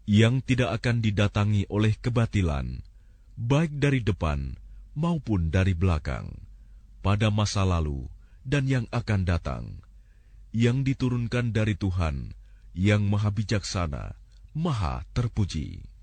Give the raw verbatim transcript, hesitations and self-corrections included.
yang tidak akan didatangi oleh kebatilan, baik dari depan maupun dari belakang, pada masa lalu dan yang akan datang, yang diturunkan dari Tuhan yang Maha Bijaksana, Maha Terpuji.